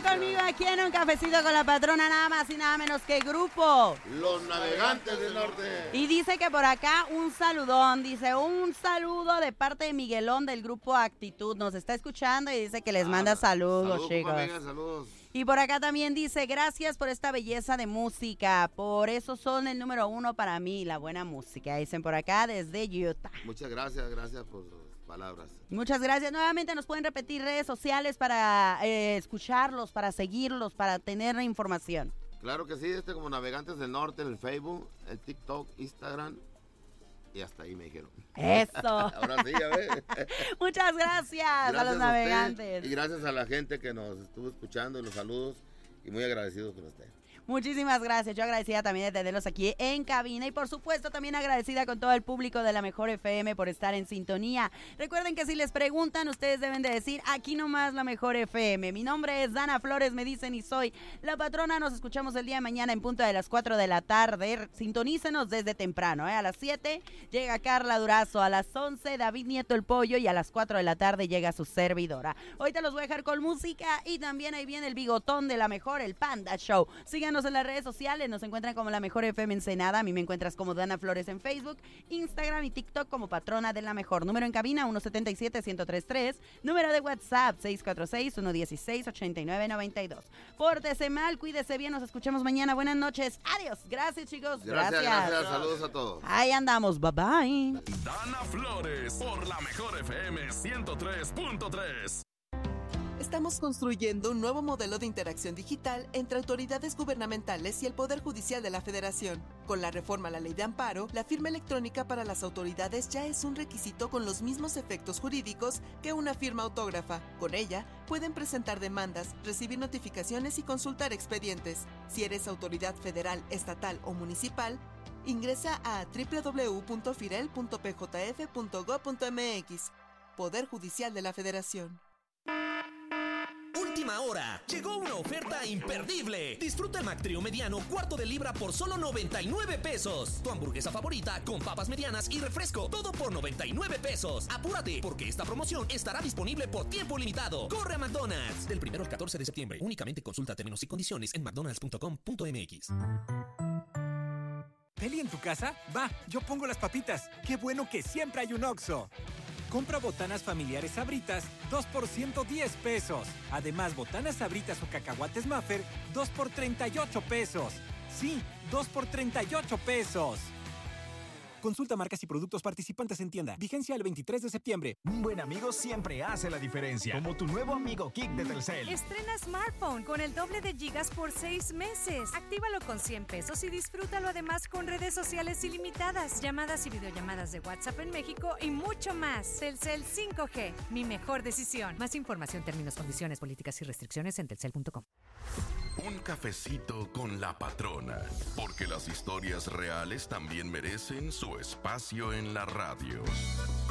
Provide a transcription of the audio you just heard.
conmigo aquí en un cafecito con la patrona, nada más y nada menos que grupo Los Navegantes del Norte. Y dice que por acá un saludón, dice un saludo de parte de Miguelón del grupo Actitud. Nos está escuchando y dice que les manda saludos, chicos. Amiga, saludos. Y por acá también dice, gracias por esta belleza de música. Por eso son el número 1 para mí, la buena música. Dicen por acá desde Utah. Muchas gracias por sus palabras. Muchas gracias. Nuevamente nos pueden repetir redes sociales para escucharlos, para seguirlos, para tener la información. Claro que sí, como Navegantes del Norte en el Facebook, el TikTok, Instagram. Y hasta ahí me dijeron. Eso. Ahora sí, ya ves. Muchas gracias a los navegantes. Y gracias a la gente que nos estuvo escuchando y los saludos. Y muy agradecidos con usted. Muchísimas gracias. Yo agradecida también de tenerlos aquí en cabina y por supuesto también agradecida con todo el público de la Mejor FM por estar en sintonía. Recuerden que si les preguntan, ustedes deben de decir aquí nomás la Mejor FM. Mi nombre es Dana Flores, me dicen y soy la patrona. Nos escuchamos el día de mañana en punto de las 4 de la tarde. Sintonícenos desde temprano, A las 7 llega Carla Durazo, a las 11 David Nieto el Pollo y a las 4 de la tarde llega su servidora. Hoy te los voy a dejar con música y también ahí viene el bigotón de la Mejor, el Panda Show. Síganos en las redes sociales, nos encuentran como la Mejor FM Ensenada. A mí me encuentras como Dana Flores en Facebook, Instagram y TikTok como patrona de la Mejor. Número en cabina 177-1033, número de WhatsApp 646-116-8992. Pórtese mal, cuídese bien, nos escuchamos mañana. Buenas noches, adiós. Gracias, chicos. Gracias. Saludos a todos. Ahí andamos, bye bye. Dana Flores por la Mejor FM 103.3. Estamos construyendo un nuevo modelo de interacción digital entre autoridades gubernamentales y el Poder Judicial de la Federación. Con la reforma a la Ley de Amparo, la firma electrónica para las autoridades ya es un requisito con los mismos efectos jurídicos que una firma autógrafa. Con ella, pueden presentar demandas, recibir notificaciones y consultar expedientes. Si eres autoridad federal, estatal o municipal, ingresa a www.firel.pjf.gov.mx. Poder Judicial de la Federación. Última hora, llegó una oferta imperdible. Disfruta el McTrio mediano cuarto de libra por solo 99 pesos. Tu hamburguesa favorita con papas medianas y refresco, todo por 99 pesos. Apúrate, porque esta promoción estará disponible por tiempo limitado. Corre a McDonald's. Del 1 al 14 de septiembre. Únicamente consulta términos y condiciones en mcdonalds.com.mx. ¿Peli en tu casa? Va, yo pongo las papitas. Qué bueno que siempre hay un Oxxo. Compra botanas familiares Sabritas, 2 por 110 pesos. Además, botanas Sabritas o cacahuates Maffer, 2 por 38 pesos. Sí, 2 por 38 pesos. Consulta marcas y productos participantes en tienda. Vigencia el 23 de septiembre. Un buen amigo siempre hace la diferencia. Como tu nuevo amigo Kik de Telcel. Estrena smartphone con el doble de gigas por 6 meses. Actívalo con 100 pesos y disfrútalo además con redes sociales ilimitadas, llamadas y videollamadas de WhatsApp en México y mucho más. Telcel 5G, mi mejor decisión. Más información, términos, condiciones, políticas y restricciones en telcel.com. Un cafecito con la patrona, porque las historias reales también merecen su espacio en la radio.